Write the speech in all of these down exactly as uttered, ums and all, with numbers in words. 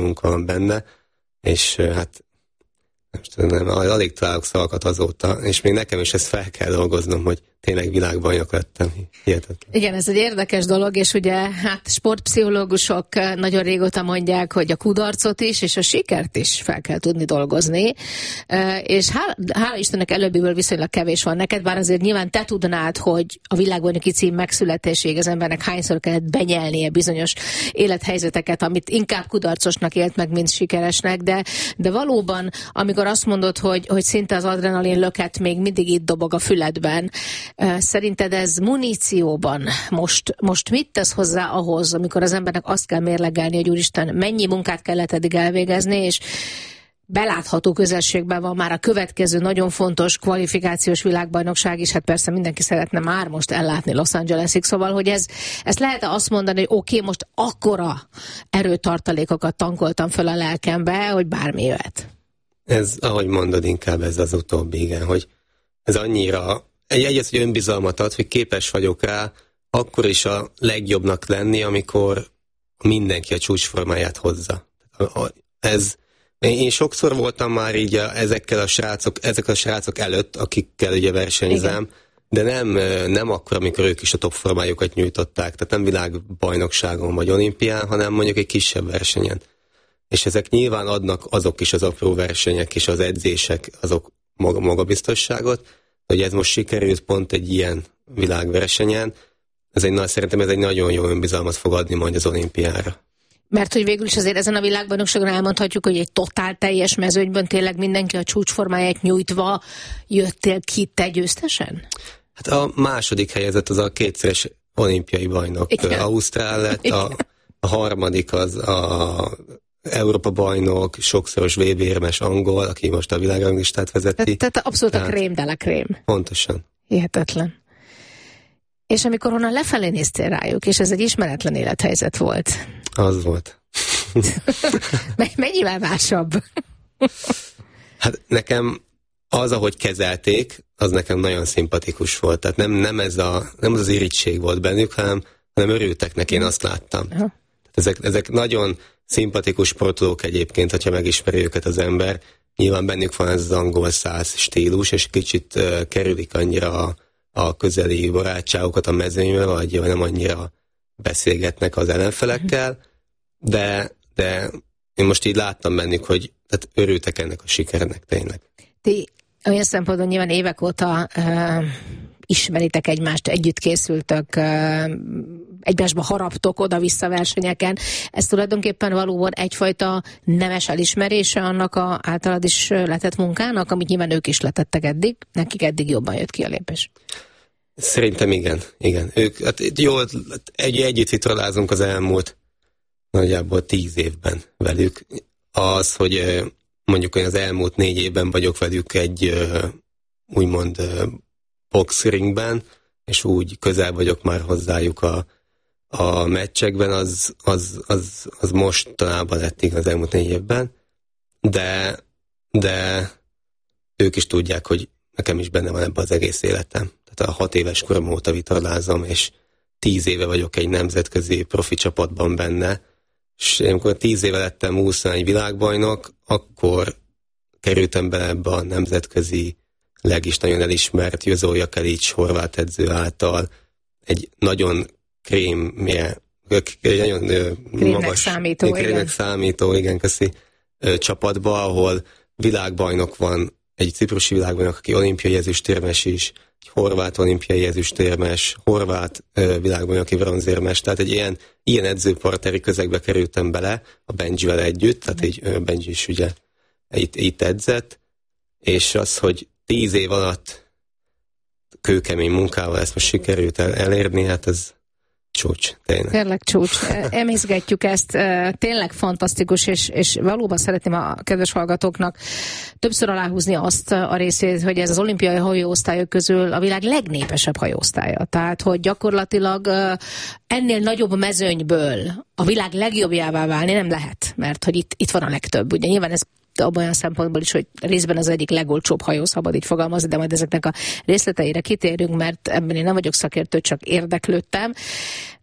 munka van benne, és hát nem tudom, alig találok szavakat azóta, és még nekem is ezt fel kell dolgoznom, hogy tényleg világbajnok lettem. Hihetetlen. Igen, ez egy érdekes dolog, és ugye hát sportpszichológusok nagyon régóta mondják, hogy a kudarcot is, és a sikert is fel kell tudni dolgozni, és hála, hála Istennek előbbiből viszonylag kevés van neked, bár azért nyilván te tudnád, hogy a világbajnoki cím megszületéséig az embernek hányszor kellett benyelnie bizonyos élethelyzeteket, amit inkább kudarcosnak élt meg, mint sikeresnek, de, de valóban, amikor azt mondod, hogy, hogy szinte az adrenalin löket még mindig itt dobog a füledben, szerinted ez munícióban most, most mit tesz hozzá ahhoz, amikor az embernek azt kell mérlegelni, hogy úristen, mennyi munkát kellett eddig elvégezni, és belátható közelségben van már a következő nagyon fontos kvalifikációs világbajnokság is, hát persze mindenki szeretne már most ellátni Los Angelesig, szóval, hogy ez, ezt lehet-e azt mondani, hogy oké, okay, most akkora erőtartalékokat tankoltam föl a lelkembe, hogy bármi jöhet. Ez, ahogy mondod, inkább ez az utóbbi, igen, hogy ez annyira Egy, egy az, hogy önbizalmat ad, hogy képes vagyok rá akkor is a legjobbnak lenni, amikor mindenki a csúcsformáját hozza. Ez, én sokszor voltam már így a, ezekkel a srácok, ezek a srácok előtt, akikkel ugye versenyzem, igen. De nem, nem akkor, amikor ők is a top formájukat nyújtották, tehát nem világbajnokságon vagy olimpián, hanem mondjuk egy kisebb versenyen. És ezek nyilván adnak azok is az apró versenyek és az edzések, azok maga, magabiztosságot, hogy ez most sikerült pont egy ilyen világversenyen, ez egy, szerintem ez egy nagyon jó önbizalmat fog adni majd az olimpiára. Mert hogy végül is azért ezen a világbajnokságon elmondhatjuk, hogy egy totál teljes mezőnyben tényleg mindenki a csúcsformáját nyújtva jöttél ki te győztesen? Hát a második helyezett az a kétszeres olimpiai bajnok. Igen. Ausztrál lett, a, a harmadik az a Európa bajnok, sokszoros vé bé-érmes angol, aki most a világranglistát vezeti. Tehát abszolút a krém de la krém. Pontosan. Hihetetlen. És amikor onnan lefelé néztél rájuk, és ez egy ismeretlen élethelyzet volt. Az volt. Mennyivel másabb? Hát nekem az, ahogy kezelték, az nekem nagyon szimpatikus volt. Tehát nem, nem, ez a, nem az az irigység volt bennük, hanem, hanem örültek neki, én azt láttam. Uh-huh. Ezek, ezek nagyon szimpatikus sportolók egyébként, hogyha megismeri őket az ember. Nyilván bennük van ez az angol száz stílus, és kicsit uh, kerülik annyira a, a közeli barátságokat a mezőnyben, vagy nem annyira beszélgetnek az ellenfelekkel, de, de én most így láttam bennük, hogy tehát örültek ennek a sikernek tényleg. Ti olyan szempontból nyilván évek óta uh, ismeritek egymást, együtt készültök, uh, egymásba haraptok oda-vissza versenyeken. Ez tulajdonképpen valóban egyfajta nemes elismerése annak a általad is letett munkának, amit nyilván ők is letettek eddig, nekik eddig jobban jött ki a lépés. Szerintem igen, igen. Ők, hát jól egy, együtt vitorlázunk az elmúlt nagyjából tíz évben velük. Az, hogy mondjuk az elmúlt négy évben vagyok velük egy úgymond boxringben, és úgy közel vagyok már hozzájuk a, a meccsekben, az, az, az, az mostanában lett az elmúlt négy évben, de, de ők is tudják, hogy nekem is benne van ebben az egész életem. Tehát a hat éves korom óta vitorlázom, és tíz éve vagyok egy nemzetközi profi csapatban benne, és amikor tíz éve lettem huszonegy világbajnok, akkor kerültem bele ebbe a nemzetközi, legis nagyon elismert Jozo Jakelics horvát edző által egy nagyon krémje, nagyon krémnek magas, számító, krémnek igen. számító, igen, köszi, csapatba, ahol világbajnok van, egy ciprusi világbajnok, aki olimpiai ezüstérmes is, egy horvát olimpiai ezüstérmes, horvát uh, világbajnoki bronzérmes, tehát egy ilyen, ilyen edzőpartneri közegbe kerültem bele a Benjivel együtt, tehát így uh, Benji is ugye itt, itt edzett, és az, hogy tíz év alatt kőkemény munkával ezt most sikerült el, elérni, hát ez csúcs, tényleg. Tényleg csúcs. Emészgetjük ezt, tényleg fantasztikus, és, és valóban szeretném a kedves hallgatóknak többször aláhúzni azt a részét, hogy ez az olimpiai hajóosztályok közül a világ legnépesebb hajóosztálya. Tehát, hogy gyakorlatilag ennél nagyobb mezőnyből a világ legjobbjává válni nem lehet, mert hogy itt, itt van a legtöbb. Ugye nyilván ez abban olyan szempontból is, hogy részben az egyik legolcsóbb hajó, szabad így fogalmazni, de majd ezeknek a részleteire kitérünk, mert ebben én nem vagyok szakértő, csak érdeklődtem.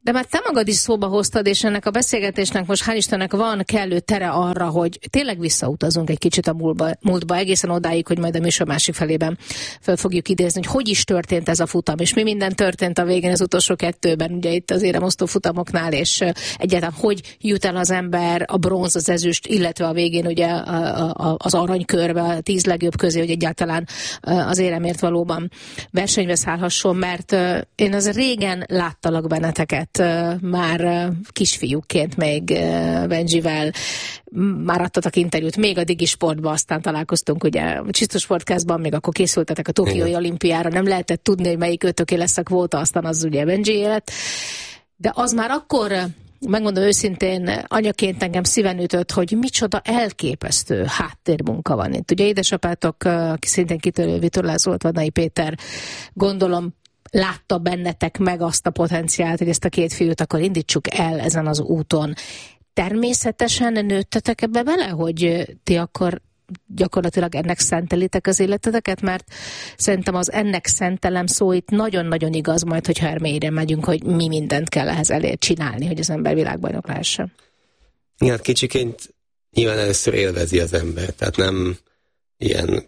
De már te magad is szóba hoztad, és ennek a beszélgetésnek most hál' Istennek van kellő tere arra, hogy tényleg visszautazunk egy kicsit a múltba, múltba egészen odáig, hogy majd a műsor másik felében fel fogjuk idézni, hogy hogy is történt ez a futam, és mi minden történt a végén az utolsó kettőben, ugye itt az éremosztó futamoknál, és egyáltalán hogy jut el az ember a bronz, az ezüst, illetve a végén ugye a, a, az aranykörbe, a tíz legjobb közé, hogy egyáltalán az éremért valóban versenybe szállhasson, mert én az régen láttalak benneteket már kisfiúként még Benjivel, már adtatok interjút, még a Digi Sportban, aztán találkoztunk ugye a Csisztus Podcastban, még akkor készültetek a Tokiói olimpiára, nem lehetett tudni, hogy melyik ötöké lesz a kvóta, aztán az ugye Benji élet. De az már akkor, megmondom őszintén, anyaként engem szíven ütött, hogy micsoda elképesztő háttérmunka van itt. Ugye édesapátok, aki szintén kitörő vitorlázolt, Vadnai Péter, gondolom, látta bennetek meg azt a potenciált, hogy ezt a két fiút akkor indítsuk el ezen az úton. Természetesen nőttetek ebbe bele, hogy ti akkor gyakorlatilag ennek szentelitek az életeteket, mert szerintem az ennek szentelem szó itt nagyon-nagyon igaz majd, hogyha ermélyre megyünk, hogy mi mindent kell ehhez elért csinálni, hogy az ember világbajnok lehessen. Igen, kicsiként nyilván először élvezi az ember, tehát nem ilyen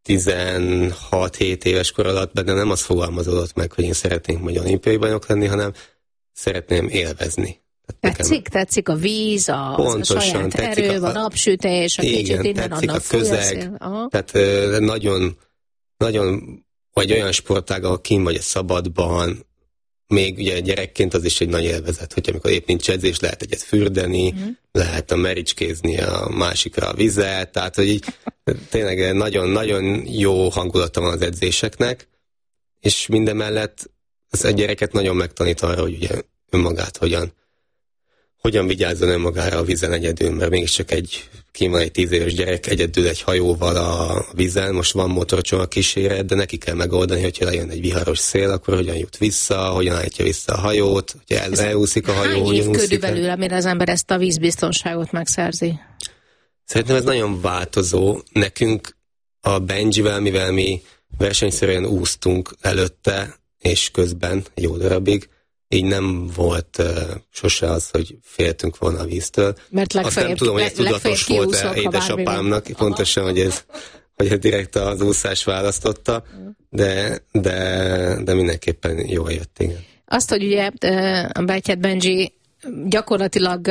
tizenhat-hét éves kor alatt benne nem az fogalmazódott meg, hogy én szeretnék majd olimpiai bajnok lenni, hanem szeretném élvezni. Tetszik, nekem... tetszik a víz, a, Pontosan, a saját erő, a, a napsütés, a igen, kicsit innen, tetszik annak a közeg, tehát uh, nagyon, nagyon, vagy olyan sportág, ahol kín vagy a szabadban, még ugye gyerekként az is egy nagy élvezet, hogy amikor épp nincs edzés, lehet egyet fürdeni, mm. lehet a mericskézni a másikra a vizet, tehát hogy így tényleg nagyon-nagyon jó hangulata van az edzéseknek, és mindemellett az egy gyereket nagyon megtanít arra, hogy ugye önmagát hogyan hogyan vigyázzon önmagára a vízen egyedül, mert mégiscsak egy kín van egy tíz éves gyerek egyedül egy hajóval a vízen, most van motorcsónak kíséret, de neki kell megoldani, hogyha lejön egy viharos szél, akkor hogyan jut vissza, hogyan állítja vissza a hajót, hogyha el, elúszik a hajó, hogyan úszik. Hány év körülbelül, amire az ember ezt a vízbiztonságot megszerzi? Szerintem ez nagyon változó. Nekünk a Benjivel, mivel mi versenyszerűen úsztunk előtte, és közben jó darabig, így nem volt uh, sose az, hogy féltünk volna a víztől. Mert legfeljebb, azt nem tudom, hogy ez tudatos volt-e édesapámnak, pontosan, hogy ez, hogy ez direkt az úszás választotta, de, de, de mindenképpen jól jött, igen. Azt, hogy ugye a Bejtjed Benji gyakorlatilag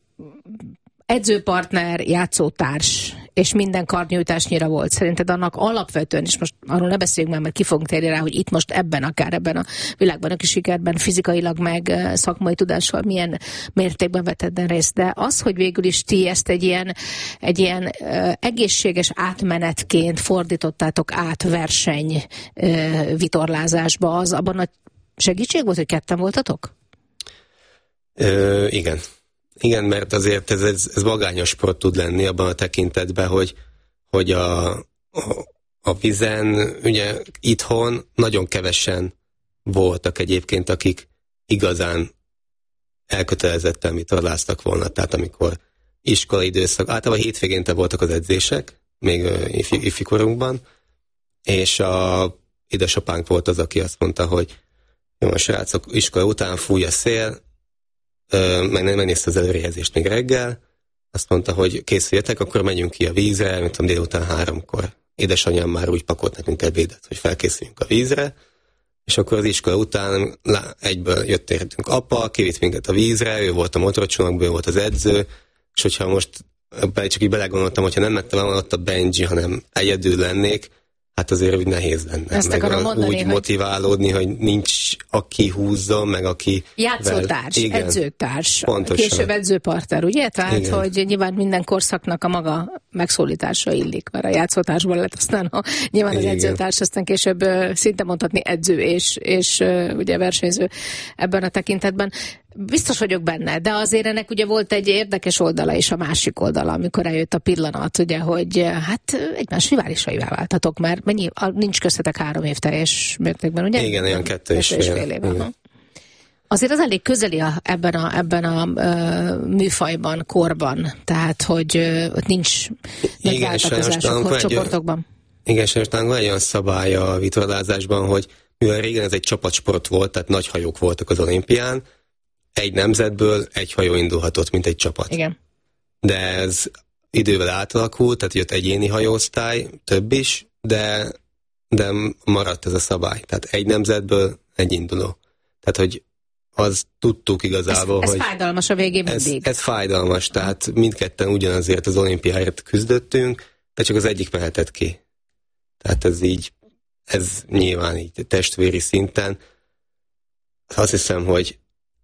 edzőpartner, játszótárs, és minden karnyújtásnyira volt. Szerinted annak alapvetően, és most arról ne beszéljünk már, mert ki fogunk térni rá, hogy itt most ebben, akár ebben a világban, aki sikerben fizikailag meg szakmai tudással milyen mértékben vetted részt. De az, hogy végül is ti ezt egy ilyen, egy ilyen uh, egészséges átmenetként fordítottátok át verseny uh, vitorlázásba, az abban a segítség volt, hogy ketten voltatok? Ö, igen. Igen, mert azért ez, ez, ez magányos sport tud lenni abban a tekintetben, hogy, hogy a, a, a vízen, ugye itthon nagyon kevesen voltak egyébként, akik igazán elkötelezetten vitorláztak volna. Tehát amikor iskolai időszak, általában hétvégénte voltak az edzések, még ifi, ifikorunkban, és a édesapánk volt az, aki azt mondta, hogy jó, a srácok, iskola után fúj a szél, meg nem megnézte az előrejelzést még reggel, azt mondta, hogy készüljetek, akkor megyünk ki a vízre, mint tudom, délután háromkor. Édesanyám már úgy pakolt nekünk ebédet, hogy felkészüljünk a vízre, és akkor az iskola után egyből jött értünk apa, kivitt minket a vízre, ő volt a motorcsónakból, ő volt az edző, és hogyha most csak így belegondoltam, hogyha nem lettem volna ott a Benji, hanem egyedül lennék, hát azért úgy nehéz lenne. Ezt meg akarom mondani, úgy hogy... motiválódni, hogy nincs aki húzzon, meg aki... Játszótárs, vel... edzőtárs, pontosan. Később edzőpartner, ugye? Tehát, igen. hogy nyilván minden korszaknak a maga megszólítása illik, mert a játszótársból lett aztán a, nyilván az igen. edzőtárs, aztán később uh, szinte mondhatni edző és, és uh, ugye versenyző ebben a tekintetben. Biztos vagyok benne, de azért ennek ugye volt egy érdekes oldala és a másik oldala, amikor eljött a pillanat, ugye, hogy hát egymás riválisaivá váltatok, mert mennyi, nincs köztetek három év teljes mértékben, ugye? Igen, olyan kettő és fél, fél éve. Azért az elég közeli a, ebben a, ebben a uh, műfajban, korban, tehát, hogy uh, ott nincs nagy váltakozások korcsoportokban. Igen, sajnos talán van egy olyan szabálya a vitorlázásban, hogy mivel régen ez egy csapatsport volt, tehát nagy hajók voltak az olimpián, egy nemzetből egy hajó indulhatott, mint egy csapat. Igen. De ez idővel átalakult, tehát jött egyéni hajóosztály, több is, de, de maradt ez a szabály. Tehát egy nemzetből egy induló. Tehát, hogy az tudtuk igazából, ez, ez hogy... Ez fájdalmas a végén mindig. Ez, ez fájdalmas, tehát mindketten ugyanazért az olimpiáért küzdöttünk, de csak az egyik mehetett ki. Tehát ez így, ez nyilván így testvéri szinten. Azt hiszem, hogy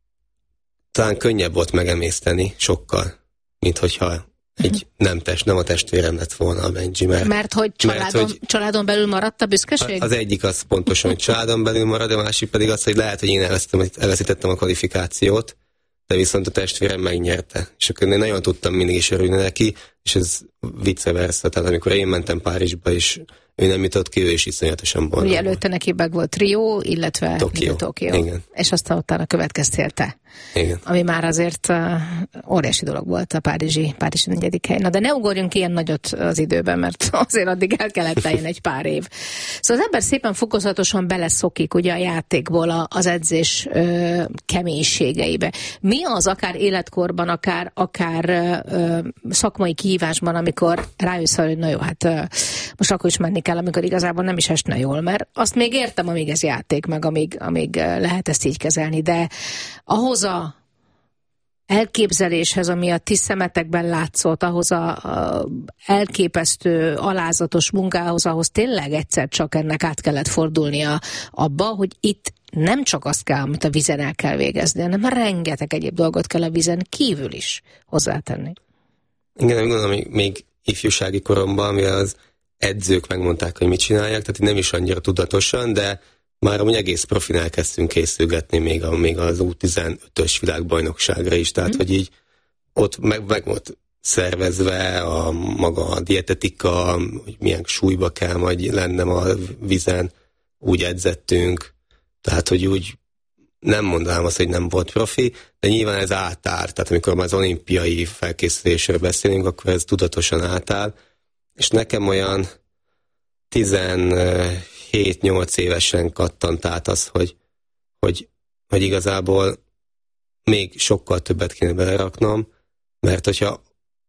talán könnyebb volt megemészteni sokkal, mint hogyha egy nem, test, nem a testvérem lett volna a Benji, mert... Mert hogy családon, mert, hogy családon belül maradt a büszkeség? Az egyik az pontosan, hogy családon belül marad, a másik pedig az, hogy lehet, hogy én elveszítettem a kvalifikációt, de viszont a testvérem megnyerte. És akkor én nagyon tudtam mindig is örülni neki, és ez vice versa. Tehát amikor én mentem Párizsba, és ő nem jutott ki, ő is iszonyatosan boldog. Ugye előtte neki meg volt Rio, illetve Tokió. Tokió. Igen. És aztán utána következtél te. Igen. Ami már azért uh, óriási dolog volt a Párizsi, Párizsi negyedik hely. Na de ne ugorjunk ilyen nagyot az időben, mert azért addig el kellett teljen egy pár év. Szóval az ember szépen fokozatosan beleszokik ugye a játékból a, az edzés ö, keménységeibe. Mi az akár életkorban, akár, akár ö, szakmai kihívásban, amikor rájössz, hogy na jó, hát ö, most akkor is menni kell, amikor igazából nem is esne jól, mert azt még értem, amíg ez játék, meg amíg, amíg lehet ezt így kezelni, de ahhoz a elképzeléshez, ami a ti szemetekben látszott, ahhoz a, a elképesztő, alázatos munkához, ahhoz tényleg egyszer csak ennek át kellett fordulnia abba, hogy itt nem csak azt kell, amit a vízen el kell végezni, hanem rengeteg egyéb dolgot kell a vízen kívül is hozzátenni. Igen, nem gondolom, még, még ifjúsági koromban, mivel az edzők megmondták, hogy mit csinálják, tehát nem is annyira tudatosan, de már amúgy egész profin elkezdtünk készülgetni még, a, még az U tizenötös világbajnokságra is, tehát mm. hogy így ott meg, meg volt szervezve a maga a dietetika, hogy milyen súlyba kell majd lennem a vízen, úgy edzettünk, tehát hogy úgy nem mondanám azt, hogy nem volt profi, de nyilván ez átáll, tehát amikor már az olimpiai felkészülésről beszélünk, akkor ez tudatosan átáll, és nekem olyan tizenhét-nyolc évesen kattant át az, hogy, hogy, hogy igazából még sokkal többet kéne beleraknom, mert hogyha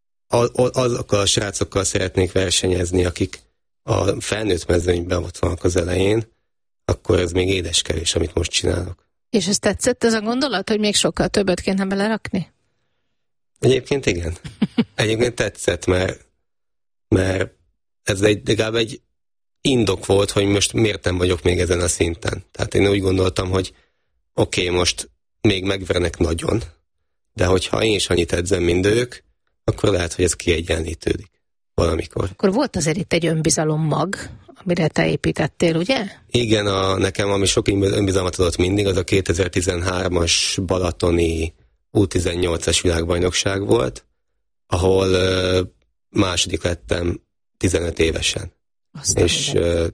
azokkal a srácokkal szeretnék versenyezni, akik a felnőtt mezőnyben ott vannak az elején, akkor ez még édeskevés, amit most csinálok. És ez tetszett ez a gondolat, hogy még sokkal többet kéne belerakni? Egyébként igen. Egyébként tetszett, mert, mert ez egy, legalább egy indok volt, hogy most miért nem vagyok még ezen a szinten. Tehát én úgy gondoltam, hogy oké, okay, most még megvernek nagyon, de hogyha én is annyit edzem, mint ők, akkor lehet, hogy ez kiegyenlítődik valamikor. Akkor volt azért itt egy önbizalom mag, amire te építettél, ugye? Igen, a, nekem ami sok önbizalmat adott mindig, az a kétezer-tizenhármas balatoni U tizennyolcas világbajnokság volt, ahol uh, második lettem tizenöt évesen. Aztán és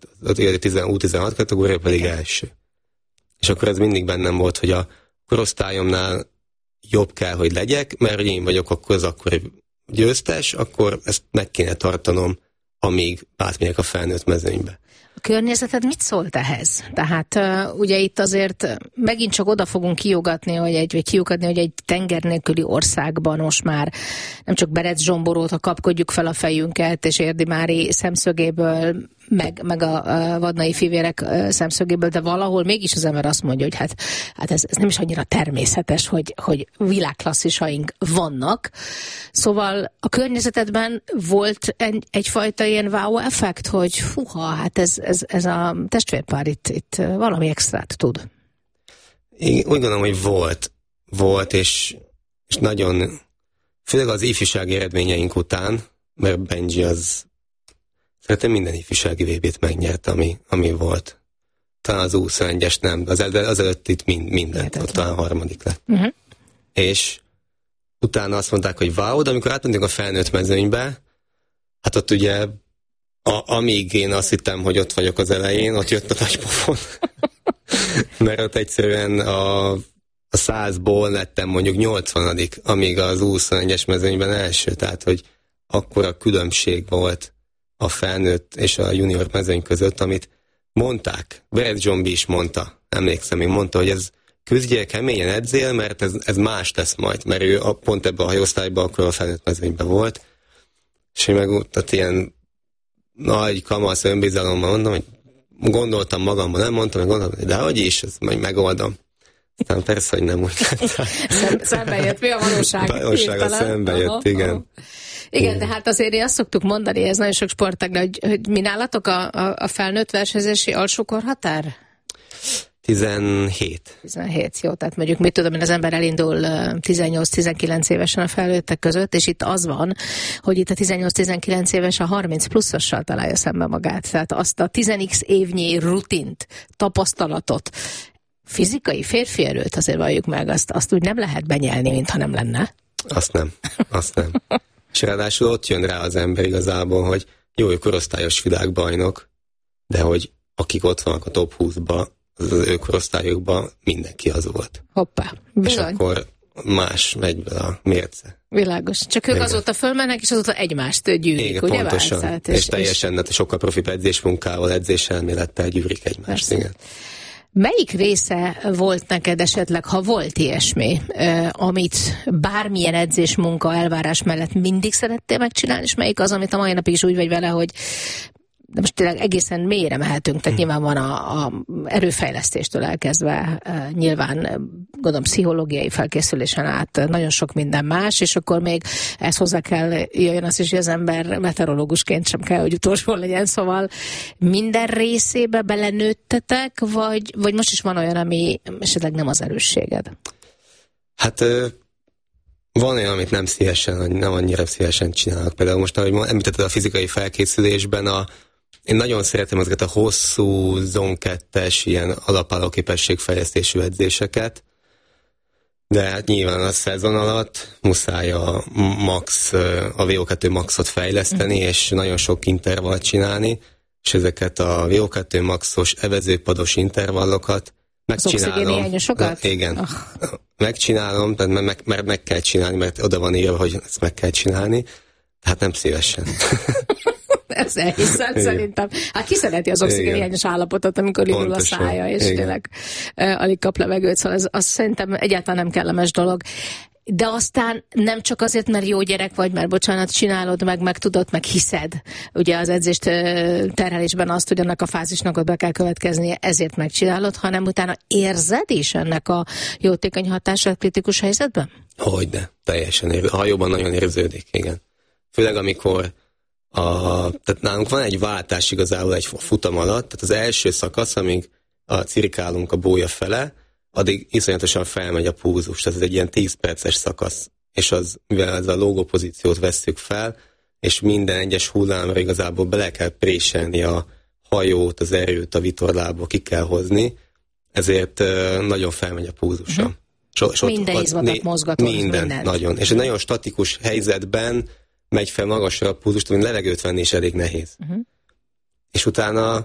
uh, U tizenhat kategória pedig első. És akkor ez mindig bennem volt, hogy a korosztályomnál jobb kell, hogy legyek, mert én vagyok akkor az akkori győztes, akkor ezt meg kéne tartanom, amíg átmegyek a felnőtt mezőnybe. A környezeted mit szólt ehhez? Tehát uh, ugye itt azért megint csak oda fogunk kiugatni, hogy egy, vagy kiukadni, hogy egy tenger nélküli országban most már nem csak Berec Zsomborót, ha kapkodjuk fel a fejünket, és Érdi Mári szemszögéből, meg, meg a, a vadnai fivérek szemszögéből, de valahol mégis az ember azt mondja, hogy hát, hát ez, ez nem is annyira természetes, hogy, hogy világklasszisaink vannak. Szóval a környezetedben volt egy, egyfajta ilyen wow effekt, hogy fuha, hát ez, ez, ez a testvérpár itt, itt valami extrát tud. Én úgy gondolom, hogy volt. Volt, és, és nagyon, főleg az ifjúsági eredményeink után, mert Benji az szerintem minden ifjúsági vé bét megnyert, ami, ami volt. Talán az U huszonegyes nem, az, az előtt itt mind, mindent, ott talán harmadik lett. Uh-huh. És utána azt mondták, hogy wow, de amikor átmentünk a felnőtt mezőnybe, hát ott ugye, a, amíg én azt hittem, hogy ott vagyok az elején, ott jött a nagy pofon. Mert ott egyszerűen a, a százból lettem mondjuk nyolcvanadik, amíg az U huszonegyes mezőnyben első, tehát hogy akkora különbség volt a felnőtt és a junior mezőny között, amit mondták. Berec Zsombi is mondta, emlékszem, még mondta, hogy ez küzdjél, keményen edzél, mert ez, ez más tesz majd, mert ő a, pont ebben a hajóosztályban akkor a felnőtt mezőnyben volt, és én meg tehát ilyen nagy kamasz önbizalommal mondom, hogy gondoltam magamban, nem mondtam, hogy gondoltam, de hogy is, ezt majd megoldom. Aztán persze, hogy nem úgy lett. Szembe jött, mi a valóság? Valóság a szembe jött, aha, igen. Aha. Igen, de hát azért azt szoktuk mondani, ez nagyon sok sportágban, hogy, hogy mi nálatok a, a, a felnőtt versenyzési alsó korhatár? tizenhét. tizenhét, jó, tehát mondjuk mit tudom én, az ember elindul tizennyolc-tizenkilenc évesen a felnőttek között, és itt az van, hogy itt a tizennyolc-tizenkilenc éves a harminc pluszossal találja szembe magát, tehát azt a tíz x évnyi rutint, tapasztalatot, fizikai férfi erőt azért valljuk meg, azt, azt úgy nem lehet benyelni, mintha nem lenne. Azt nem, azt nem. És ráadásul ott jön rá az ember igazából, hogy jó, hogy korosztályos világbajnok, de hogy akik ott vannak a top húszba, az ő korosztályokban mindenki az volt. Hoppá, bizony. És akkor más megy be a mérce. Világos. Csak ők igen. azóta fölmennek, és azóta egymást gyűrik, igen, ugye? Pontosan. Válszát, és, és teljesen és... sokkal profi edzésmunkával, edzéselmélettel gyűrik egymást. Igen. Melyik része volt neked esetleg, ha volt ilyesmi, amit bármilyen edzésmunka elvárás mellett mindig szerettél megcsinálni, és melyik az, amit a mai napig is úgy vagy vele, hogy de most tényleg egészen mélyre mehetünk, tehát nyilván van a, a erőfejlesztéstől elkezdve, e, nyilván gondolom pszichológiai felkészülésen át nagyon sok minden más, és akkor még ezt hozzá kell jöjjön az is, hogy az ember meteorológusként sem kell, hogy utolsó legyen, szóval minden részébe belenőttetek, vagy, vagy most is van olyan, ami esetleg nem az erősséged? Hát van olyan, amit nem szívesen, nem annyira szívesen csinálok. Például most, ahogy említetted a fizikai felkészülésben, a én nagyon szeretem ezeket a hosszú, zón kettes, ilyen alapállóképességfejlesztésű edzéseket, de hát nyilván a szezon alatt muszáj a max, a vé o kettő maxot fejleszteni, mm. és nagyon sok intervallt csinálni, és ezeket a vé o kettő maxos evezőpados intervallokat megcsinálom. Az igen. Oh. Megcsinálom, mert meg, mert meg kell csinálni, mert oda van írva, hogy ezt meg kell csinálni, tehát nem szívesen. Ez elhiszem, szerintem. Hát ki szereti az oxigénhiányos állapotot, amikor indul a szája, és igen. tényleg uh, alig kap levegőt, szóval ez, az szerintem egyáltalán nem kellemes dolog. De aztán nem csak azért, mert jó gyerek vagy, mert bocsánat, csinálod meg, meg tudod, meg hiszed. Ugye az edzést terhelésben azt, hogy annak a fázisnak ott be kell következnie, ezért megcsinálod, hanem utána érzed is ennek a jótékony hatását kritikus helyzetben? Hogyne, teljesen érződik. A hajóban nagyon érződik, igen. Főleg amikor A, tehát nálunk van egy váltás igazából egy futam alatt, tehát az első szakasz, amíg a cirkálunk a bója fele, addig iszonyatosan felmegy a púzus, tehát ez egy ilyen tíz perces szakasz, és az, mivel ez a lógó pozíciót vesszük fel, és minden egyes hullámra igazából bele kell préselni a hajót, az erőt, a vitorlából ki kell hozni, ezért nagyon felmegy a púzusa. Uh-huh. So, so, minden izmatot mozgatod. Minden, mindent. Nagyon. És egy nagyon statikus helyzetben megy fel magasra a púzust, hogy levegőt venni is elég nehéz. Uh-huh. És utána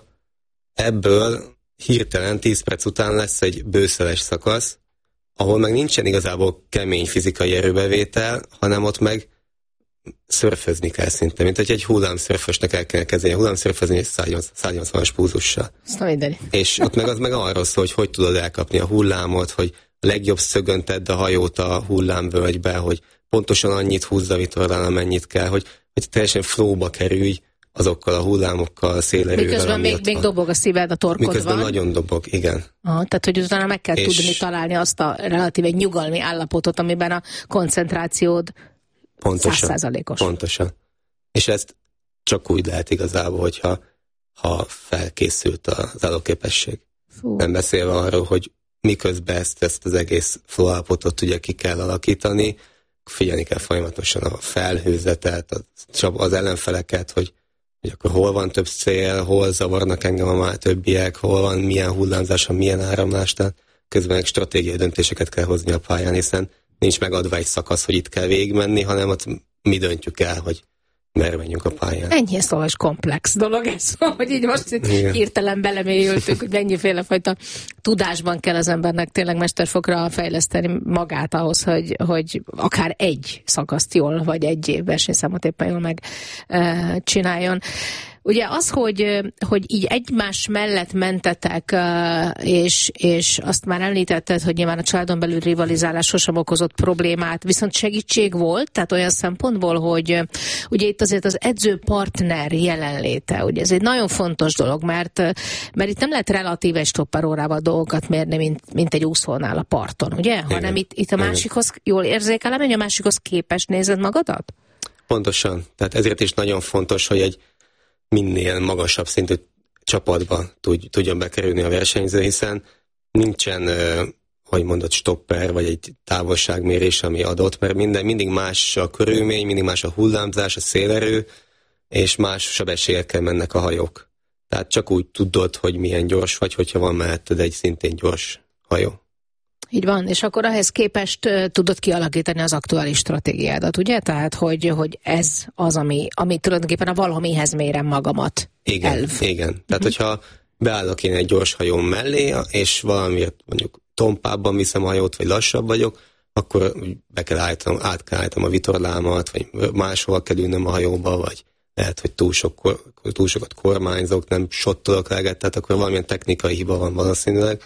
ebből hirtelen tíz perc után lesz egy bőszeles szakasz, ahol meg nincsen igazából kemény fizikai erőbevétel, hanem ott meg szörfözni kell szinte, mint hogy egy hullámszörfösnek el kell kezdeni, hullámszörfözni egy száz nyolcvanas púzussal. És ott meg az meg arról szól, hogy hogy tudod elkapni a hullámot, hogy a legjobb szögön tedd a hajót a hullámvölgybe, hogy pontosan annyit húzz a vitorlán, amennyit kell, hogy, hogy teljesen flowba kerülj azokkal a hullámokkal, szélerővel. Miközben még, még dobog a szíved a torkodban. Miközben nagyon dobog, igen. Aha, tehát, hogy utána meg kell és tudni találni azt a relatíve nyugalmi állapotot, amiben a koncentrációd száz százalékos. Pontosan. És ezt csak úgy lehet igazából, hogyha ha felkészült az állóképesség. Fú. Nem beszélve arról, hogy miközben ezt, ezt az egész flow állapotot ugye ki kell alakítani, figyelni kell folyamatosan a felhőzetet, az ellenfeleket, hogy, hogy akkor hol van több szél, hol zavarnak engem a már többiek, hol van milyen hullámzás, milyen áramlás, tehát közben egy stratégiai döntéseket kell hozni a pályán, hiszen nincs megadva egy szakasz, hogy itt kell végigmenni, hanem ott mi döntjük el, hogy merre menjünk a pályán. Ennyi szóval komplex dolog ez, hogy így most itt hirtelen belemélyültünk, hogy mennyiféle fajta tudásban kell az embernek tényleg mesterfokra fejleszteni magát ahhoz, hogy, hogy akár egy szakaszt jól, vagy egy versenyszámot éppen jól meg e, csináljon. Ugye az, hogy, hogy így egymás mellett mentetek, és, és azt már említetted, hogy nyilván a családon belül rivalizálás sosem okozott problémát, viszont segítség volt, tehát olyan szempontból, hogy ugye itt azért az edzőpartner jelenléte, ugye ez egy nagyon fontos dolog, mert, mert itt nem lehet relatíve stopperórával dolgokat mérni, mint, mint egy úszónál a parton, ugye? Igen. Hanem itt, itt a másikhoz jól érzékelem, hogy a másikhoz képes nézed magadat? Pontosan. Tehát ezért is nagyon fontos, hogy egy minél magasabb szintű csapatba tud, tudjon bekerülni a versenyző, hiszen nincsen, hogy mondod, stopper, vagy egy távolságmérés, ami adott, mert minden, mindig más a körülmény, mindig más a hullámzás, a szélerő, és más sebességekkel mennek a hajók. Tehát csak úgy tudod, hogy milyen gyors vagy, hogyha van melletted egy szintén gyors hajó. Így van, és akkor ehhez képest uh, tudod kialakítani az aktuális stratégiádat, ugye? Tehát, hogy, hogy ez az, ami, ami tulajdonképpen a valamihez mérem magamat. Igen, elv. igen. Tehát, uh-huh. hogyha beállok én egy gyors hajón mellé, és valamiért mondjuk tompábban viszem a hajót, vagy lassabb vagyok, akkor be kell állítanom, át kell állítanom a vitorlámat, vagy máshol kell ülnöm a hajóba, vagy lehet, hogy túl, sok, túl sokat kormányzok, nem sottolok leget, tehát akkor valamilyen technikai hiba van valószínűleg,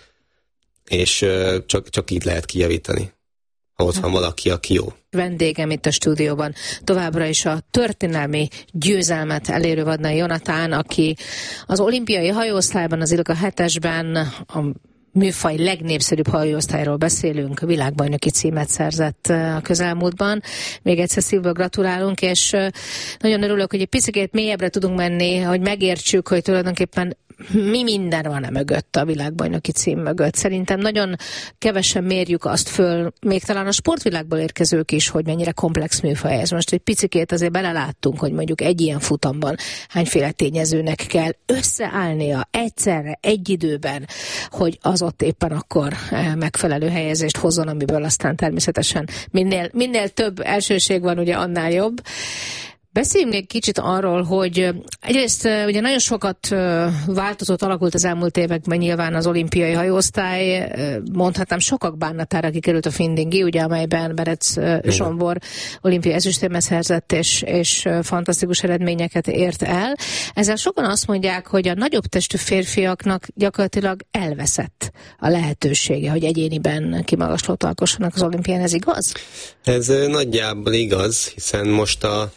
és csak, csak így lehet kijavítani, ha ott van valaki, aki jó. Vendégem itt a stúdióban továbbra is a történelmi győzelmet elérő Vadnai Jonatán, aki az olimpiai hajóosztályban, az Ilka hetesben a műfaj legnépszerűbb hajóosztályról beszélünk, világbajnoki címet szerzett a közelmúltban. Még egyszer szívből gratulálunk, és nagyon örülök, hogy egy picit mélyebbre tudunk menni, hogy megértsük, hogy tulajdonképpen mi minden van e mögött, a világbajnoki cím mögött. Szerintem nagyon kevesen mérjük azt föl, még talán a sportvilágból érkezők is, hogy mennyire komplex műfaj ez. Most egy picikét azért beleláttunk, hogy mondjuk egy ilyen futamban hányféle tényezőnek kell összeállnia egyszerre, egy időben, hogy az ott éppen akkor megfelelő helyezést hozzon, amiből aztán természetesen minél, minél több elsőség van, ugye annál jobb. Beszéljünk még kicsit arról, hogy egyrészt ugye nagyon sokat változott, alakult az elmúlt években nyilván az olimpiai hajóosztály, mondhatnám sokak bánatára kikerült a Findingi, ugye, amelyben Berec Zsombor olimpiai ezüstérmet szerzett, és, és fantasztikus eredményeket ért el. Ezzel sokan azt mondják, hogy a nagyobb testű férfiaknak gyakorlatilag elveszett a lehetősége, hogy egyéniben kimagaslót alkossanak az olimpián, ez igaz? Ez nagyjából igaz, hiszen most a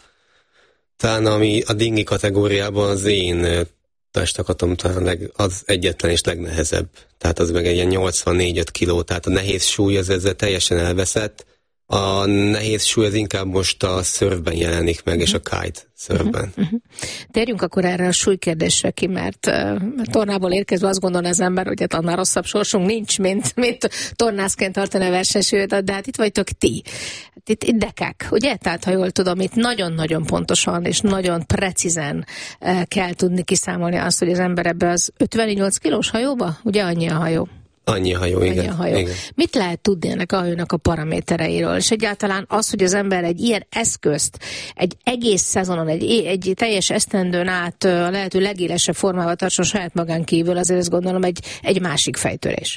talán ami a dingi kategóriában az én testakatom talán leg, az egyetlen és legnehezebb. Tehát az meg egy ilyen nyolcvannégy-öt kiló, tehát a nehéz súly az ezzel teljesen elveszett. A nehéz súly az inkább most a szörfben jelenik meg, uh-huh. és a kite szörfben. Uh-huh. Uh-huh. Térjünk akkor erre a súlykérdésre ki, mert uh, tornából érkezve azt gondolna az ember, hogy hát annál rosszabb sorsunk nincs, mint, mint tornászként tartani a versenysúlyot, de hát itt vagytok ti. Itt, itt dekák, ugye? Tehát, ha jól tudom, itt nagyon-nagyon pontosan és nagyon precízen uh, kell tudni kiszámolni azt, hogy az ember ebbe az ötvennyolc kilós hajóba, ugye annyi a hajó? Annyi a hajó, Annyi igen. A hajó. igen. Mit lehet tudni ennek a hajónak a paramétereiről? És egyáltalán az, hogy az ember egy ilyen eszközt egy egész szezonon, egy, egy teljes esztendőn át a lehető legélesebb formával tartson saját magán kívül, azért ezt gondolom egy, egy másik fejtörés.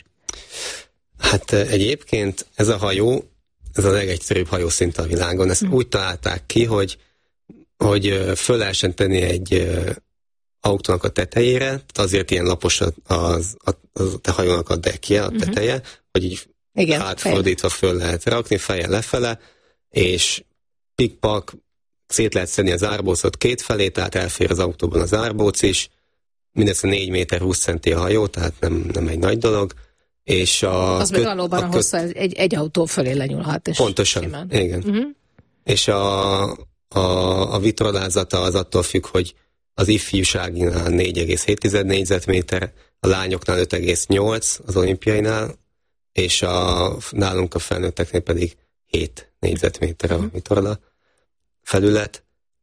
Hát egyébként ez a hajó, ez a legegyszerűbb hajó szinte a világon. Ezt hmm. úgy találták ki, hogy, hogy föl lehessen tenni egy autónak a tetejére, azért ilyen lapos az, az, az a hajónak a dekje, a teteje, uh-huh. hogy így igen, átfordítva föl lehet rakni, fejjel lefele, és pikpak, szét lehet szedni az árbócot két felé, tehát elfér az autóban az árbóc is, mindössze négy méter húsz centi a hajó, tehát nem, nem egy nagy dolog. És a az köt, meg valóban a, a hossza egy, egy autó fölé lenyúlhat. És pontosan, simán. Igen. Uh-huh. És a, a, a vitorlázata az attól függ, hogy az ifjúságinál négy egész hét négyzetméter, a lányoknál öt egész nyolc az olimpiainál, és a, nálunk a felnőtteknél pedig hét négyzetméter a vitorla felület.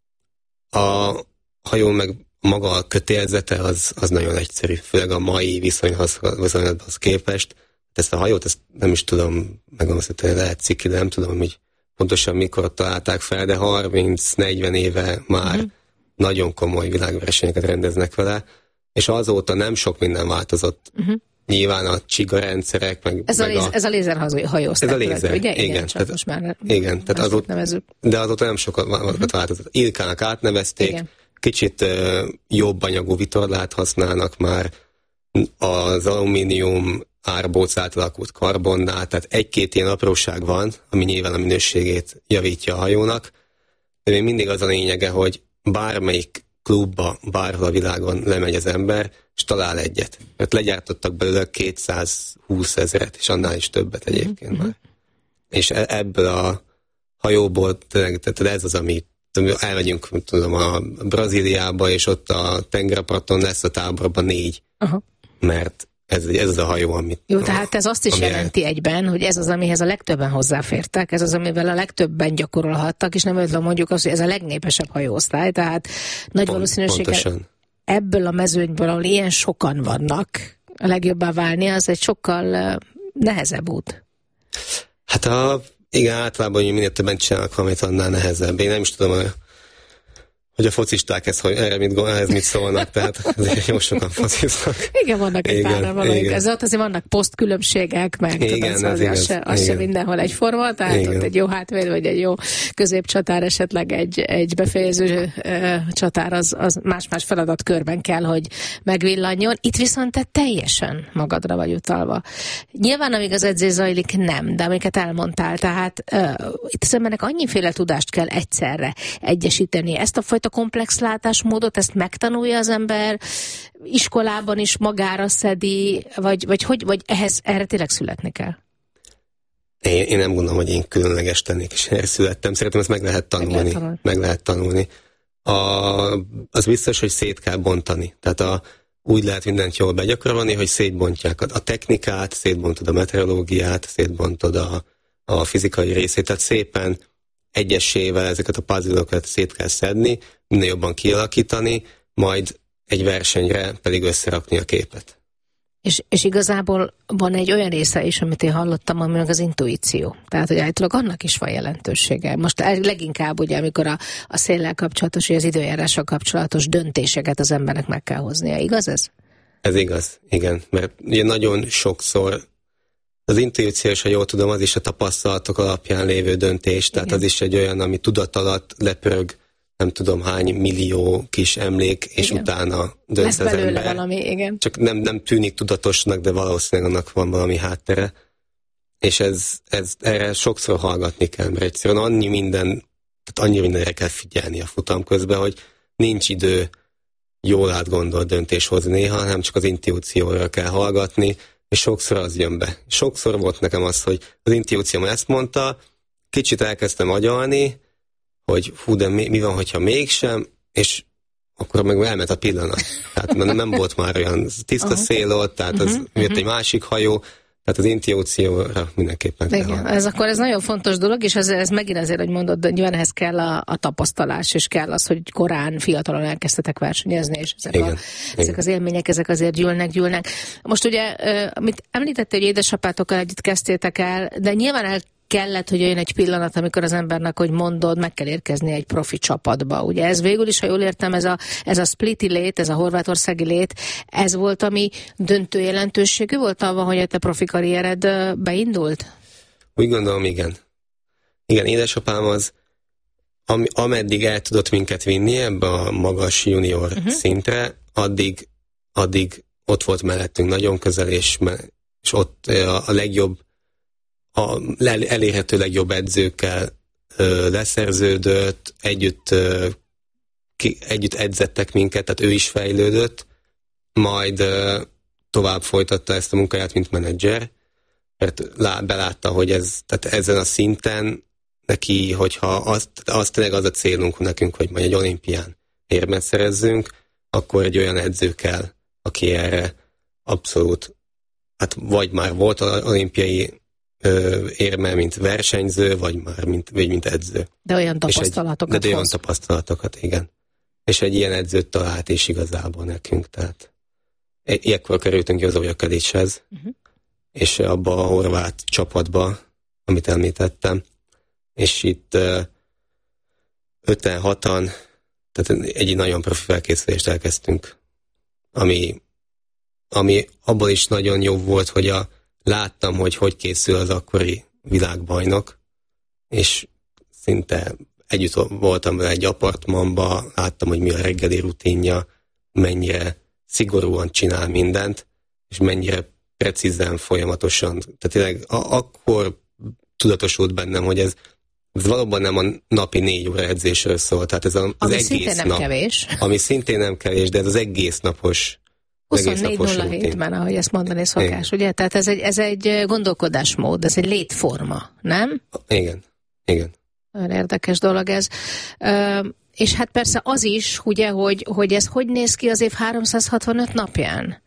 A hajó meg maga a kötélzete az, az nagyon egyszerű, főleg a mai viszonyhoz, viszonylathoz képest. Ezt a hajót ezt nem is tudom, megmondom, hogy lehet ciki, de nem tudom, hogy pontosan mikor találták fel, de harminc-negyven éve már uh-huh. nagyon komoly világversenyeket rendeznek vele, és azóta nem sok minden változott. Uh-huh. Nyilván a csigarendszerek, meg, ez, meg a léz, a... ez a lézerhajóosztály. Ez a lézer, ugye? igen. Igen, tehát, most már igen, tehát azóta, de azóta nem sokat uh-huh. változott. Ilkának átnevezték, igen. kicsit jobb anyagú vitorlát használnak már, az alumínium árbóc átalakult karbonnál, tehát egy-két ilyen apróság van, ami nyilván a minőségét javítja a hajónak, de még mindig az a lényege, hogy bármelyik klubba, bárhol a világon lemegy az ember, és talál egyet. Mert legyártottak belőle kétszázhúsz ezret, és annál is többet egyébként mm-hmm. már. És ebből a hajóból, tehát ez az, ami elmegyünk, tudom, a Brazíliába, és ott a tengerparton lesz a táborban négy. Aha. Mert ez, ez az a hajó, amit... Jó, tehát ez azt is jelenti el... egyben, hogy ez az, amihez a legtöbben hozzáfértek, ez az, amivel a legtöbben gyakorolhattak, és nem ötlöm mondjuk azt, hogy ez a legnépesebb hajóosztály, tehát nagy Pont, valószínűséggel pontosan. Ebből a mezőnyből, ahol ilyen sokan vannak, a legjobbá válni, az egy sokkal nehezebb út. Hát a, igen, általában, hogy minél többen csinálnak valamit, annál nehezebb. Én nem is tudom, hogy a focisták ezt, hogy erre mit, ehhez mit szólnak, tehát azért jó sokan fociznak. Igen, vannak egy pár valamik. Ez ott azért vannak posztkülönbségek, meg igen, tudod, az, az, se, az se mindenhol egyforma, tehát igen. Ott egy jó hátvéd, vagy egy jó középcsatár, esetleg egy, egy befejező uh, csatár, az, az más-más feladatkörben kell, hogy megvillanjon. Itt viszont te teljesen magadra vagy utalva. Nyilván, amíg az edzés zajlik, nem, de amiket elmondtál, tehát uh, itt az embernek annyiféle tudást kell egyszerre egyesíteni. Ezt a a komplex látásmódot, ezt megtanulja az ember, iskolában is magára szedi, vagy, vagy, hogy, vagy ehhez, erre tényleg születni kell? Én, én nem gondolom, hogy én különleges tennék, és erre születtem. Szerintem ezt meg lehet tanulni. Meg lehet tanulni. Meg lehet tanulni. A, az biztos, hogy szét kell bontani. Tehát a, úgy lehet mindent jól begyakorolni, hogy szétbontják a, a technikát, szétbontod a meteorológiát, szétbontod a, a fizikai részét, tehát szépen egyesével ezeket a puzzle-okat szét kell szedni, minél jobban kialakítani, majd egy versenyre pedig összerakni a képet. És, és igazából van egy olyan része is, amit én hallottam, ami meg az intuíció. Tehát, hogy általában annak is van jelentősége. Most leginkább ugye, amikor a, a széllel kapcsolatos, vagy az időjárással kapcsolatos döntéseket az embernek meg kell hoznia. Igaz ez? Ez igaz, igen. Mert ugye nagyon sokszor az intuíció, és ha jól tudom, az is a tapasztalatok alapján lévő döntés, tehát igen. Az is egy olyan, ami tudat alatt lepörög, nem tudom hány millió kis emlék, és igen. Utána dönt lesz az ember. Valami, igen. Csak nem, nem tűnik tudatosnak, de valószínűleg annak van valami háttere. És ez, ez, erre sokszor hallgatni kell, mert egyszerűen annyi minden, tehát annyi mindenre kell figyelni a futam közben, hogy nincs idő jól átgondolt döntés hozni néha, hanem csak az intuícióra kell hallgatni, és sokszor az jön be. Sokszor volt nekem az, hogy az intuícióm ezt mondta, kicsit elkezdtem agyalni, hogy hú, de mi, mi van, hogyha mégsem, és akkor meg elment a pillanat. Tehát nem volt már olyan tiszta szél ott, tehát az uh-huh, jött uh-huh. egy másik hajó, tehát az intuícióra mindenképpen kell. Igen, ez akkor ez nagyon fontos dolog, és ez, ez megint azért, hogy mondod, de nyilván ehhez kell a, a tapasztalás, és kell az, hogy korán, fiatalon elkezdtetek versenyezni, és ezek, igen, a, ezek az élmények, ezek azért gyűlnek, gyűlnek. Most ugye, amit említettél, hogy édesapátokkal együtt kezdtétek el, de nyilván el kellett, hogy jön egy pillanat, amikor az embernek, hogy mondod, meg kell érkezni egy profi csapatba. Ugye ez végül is, ha jól értem, ez a, ez a spliti lét, ez a horvátországi lét, ez volt, ami döntő jelentőségű volt avval, hogy a te profi karriered beindult? Úgy gondolom, igen. Igen, édesapám az, am, ameddig el tudott minket vinni ebbe a magas junior uh-huh. szintre, addig, addig ott volt mellettünk nagyon közel, és, és ott a, a legjobb a elérhető legjobb edzőkkel ö, leszerződött, együtt, ö, ki, együtt edzettek minket, tehát ő is fejlődött, majd ö, tovább folytatta ezt a munkáját, mint menedzser, mert lá, belátta, hogy ez, tehát ezen a szinten neki, hogyha az, az tényleg az a célunk nekünk, hogy majd egy olimpián érmet szerezzünk, akkor egy olyan edző kell, aki erre abszolút, hát vagy már volt olimpiai érme, mint versenyző, vagy már mint, vagy mint edző. De olyan tapasztalatokat egy, De, de olyan tapasztalatokat, igen. És egy ilyen edzőt talált is igazából nekünk, tehát ilyenkor kerültünk Jozója Kalicshez, uh-huh. és abba a horvát csapatba, amit említettem, és itt öten, hatan, tehát egy nagyon profi felkészülést elkezdtünk, ami, ami abból is nagyon jó volt, hogy a láttam, hogy hogy készül az akkori világbajnok, és szinte együtt voltam vele egy apartmanba, láttam, hogy mi a reggeli rutinja, mennyire szigorúan csinál mindent, és mennyire precízen, folyamatosan. Tehát tényleg a- akkor tudatosult bennem, hogy ez, ez valóban nem a napi négy óra edzésről szól. Tehát ez a, az ami egész szintén nem nap, kevés. Ami szintén nem kevés, de ez az egész napos huszonnégy nulla hétben, ahogy ezt mondani szokás, igen. Ugye? Tehát ez egy, ez egy gondolkodásmód, ez egy létforma, nem? Igen, igen. Nagyon érdekes dolog ez. Ö, és hát persze az is, ugye, hogy, hogy ez hogy néz ki az év háromszázhatvanöt napján?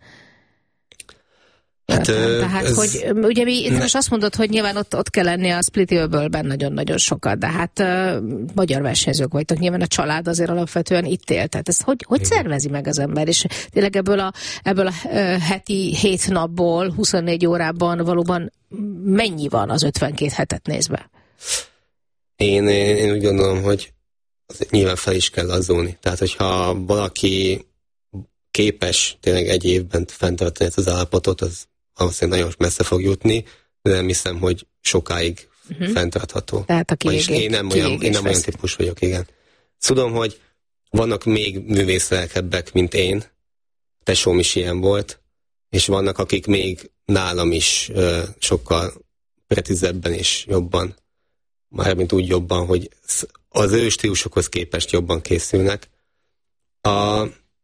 Hát, Értem, tehát, ez... hogy ugye mi, ne... most azt mondod, hogy nyilván ott, ott kell lenni a Split-ben nagyon-nagyon sokat, de hát uh, magyar versenyzők vagytok, nyilván a család azért alapvetően itt él, tehát ezt hogy, hogy szervezi meg az ember, és tényleg ebből a, ebből a uh, heti hét napból, huszonnégy órában valóban mennyi van az ötvenkét hetet nézve? Én, én úgy gondolom, hogy nyilván fel is kell lazulni, tehát hogyha valaki képes tényleg egy évben fenntartani ezt az állapotot, az valószínűleg nagyon messze fog jutni, de nem hiszem, hogy sokáig uh-huh. fenntartható. Tehát a kiégés. Én nem olyan, én nem olyan típus vagyok, igen. Tudom, hogy vannak még művészlelkebbek, mint én, tesóm is ilyen volt, és vannak, akik még nálam is uh, sokkal precízebben és jobban, mármint úgy jobban, hogy az ő stílusokhoz képest jobban készülnek. A,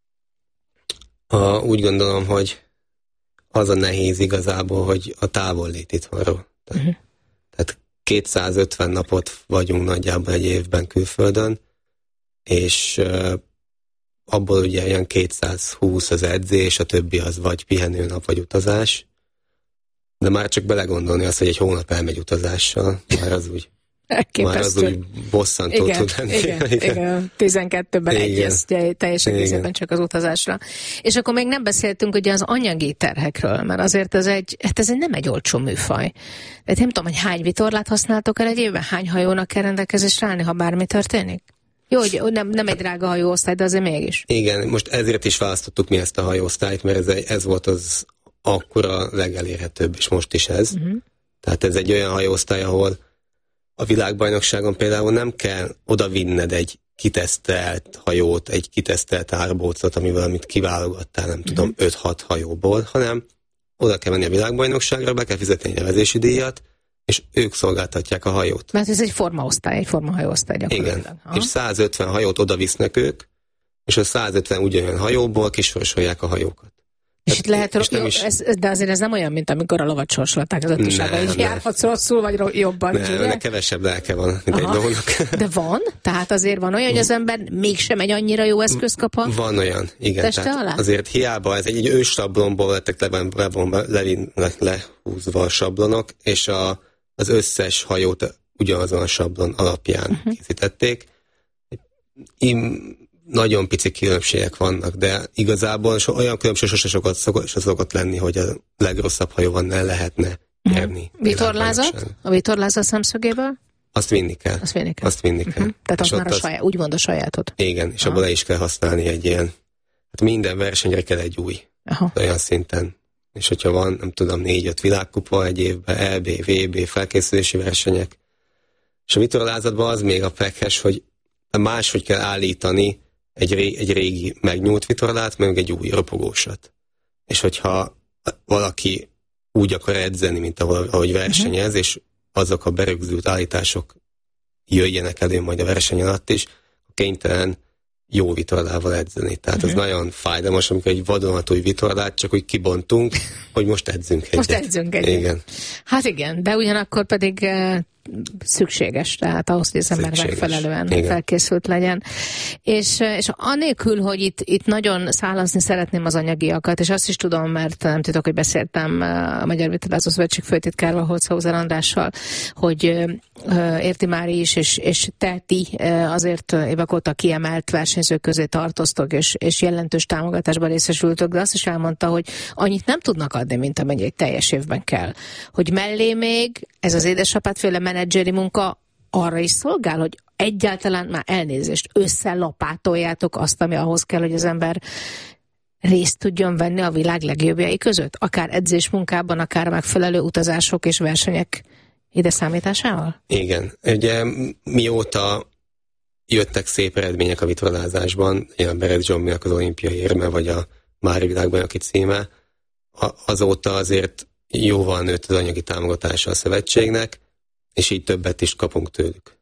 a, úgy gondolom, hogy az a nehéz igazából, hogy a távollét itthonról. Tehát, uh-huh. tehát kétszázötven napot vagyunk nagyjából egy évben külföldön, és uh, abból ugye ilyen kétszázhúsz az edzés, a többi az vagy pihenőnap, vagy utazás. De már csak belegondolni azt, hogy egy hónap elmegy utazással, már az úgy Képesztő. Már az úgy bosszantó igen, tud lenni. Igen, igen, igen. tizenkettőben egyez, teljes egészében csak az utazásra. És akkor még nem beszéltünk ugye az anyagi terhekről, mert azért ez egy, hát ez egy nem egy olcsó műfaj. De nem tudom, hogy hány vitorlát használtok el egy évben? Hány hajónak kell rendelkezésre állni, ha bármi történik? Jó, hogy nem, nem egy drága hajóosztály, de azért mégis. Igen, most ezért is választottuk mi ezt a hajóosztályt, mert ez, ez volt az akkor a legelérhetőbb, és most is ez. Uh-huh. Tehát ez egy olyan hajóosztály, ahol a világbajnokságon például nem kell oda vinned egy kitesztelt hajót, egy kitesztelt árbócot, amivel amit kiválogattál, nem uh-huh. tudom, öt-hat hajóból, hanem oda kell menni a világbajnokságra, be kell fizetni egy nevezési díjat, és ők szolgáltatják a hajót. Mert ez egy formaosztály, egy formahajóosztály gyakorlatilag. Igen, ha? És százötven hajót oda visznek ők, és a százötven ugyanolyan hajóból kisorsolják a hajókat. És itt lehet, és jó, is... ez, de azért ez nem olyan, mint amikor a lovat sorsolták az ötösában, hogy járhatsz rosszul, vagy jobban. Nem, ennek kevesebb lelke van, mint Aha. egy lovnak. De van? Tehát azért van olyan, hogy az ember mégsem egy annyira jó eszköz kap a Van olyan, igen. Tehát azért hiába, ez egy, egy őssablonból lettek le, le, le, le, lehúzva a sablonok, és a, az összes hajót ugyanazon a sablon alapján uh-huh. készítették. Im, nagyon pici különbségek vannak, de igazából so, olyan különbség sose sokat szokott, szokott lenni, hogy a legrosszabb hajóban ne lehetne nyerni. Uh-huh. Vitorlázat? A vitorlázat szemszögéből? Azt vinni kell. Azt vinni kell. Azt vinni kell. Uh-huh. Tehát az már a saját, úgymond a sajátod. Igen, és abban le is kell használni egy ilyen, hát minden versenyre kell egy új. Aha. Olyan szinten. És hogyha van, nem tudom, négy-öt világkupa egy évben, é bé, vé bé, felkészülési versenyek. És a vitorlázatban az még a pekhes, hogy máshogy kell állítani Egy, ré, egy régi megnyúlt vitorlát, meg egy új ropogósat. És hogyha valaki úgy akar edzeni, mint ahogy, ahogy versenyez, uh-huh. és azok a berögzült állítások jöjjenek elő majd a verseny alatt is, kénytelen jó vitorlával edzeni. Tehát uh-huh. ez nagyon fájdalmas, amikor egy vadonatúj vitorlát csak úgy kibontunk, hogy most edzünk egyet. Most edzünk egyet. Igen. Hát igen, de ugyanakkor pedig uh, szükséges, tehát ahhoz, hogy az ember megfelelően igen. felkészült legyen. És, és anélkül, hogy itt, itt nagyon szálazni szeretném az anyagiakat, és azt is tudom, mert nem tudok, hogy beszéltem a Magyar Vitorlázó Szövetség főtitkárral, Holzhauser Andrással, hogy uh, érti már is, és, és te ti uh, azért évek óta kiemelt versenyzők közé tartoztok, és, és jelentős támogatásban részesültök, de azt is elmondta, hogy annyit nem tudnak adni, mint amennyi egy teljes évben kell. Hogy mellé még ez az édesapádféle menedzseri munka arra is szolgál, hogy egyáltalán már elnézést összelapátoljátok azt, ami ahhoz kell, hogy az ember részt tudjon venni a világ legjobbjai között? Akár edzésmunkában, akár megfelelő utazások és versenyek ide számításával? Igen. Ugye mióta jöttek szép eredmények a vitorlázásban, ilyen Berec Zsombinak az olimpiai érme, vagy a Mári világbajnoki címe, azóta azért jóval nőtt az anyagi támogatása a szövetségnek, és így többet is kapunk tőlük.